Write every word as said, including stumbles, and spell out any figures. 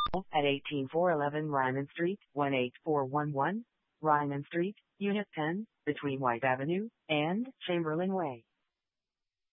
at eighteen four eleven Ryman Street, one eight four one one, Ryman Street, Unit ten, between White Avenue and Chamberlain Way.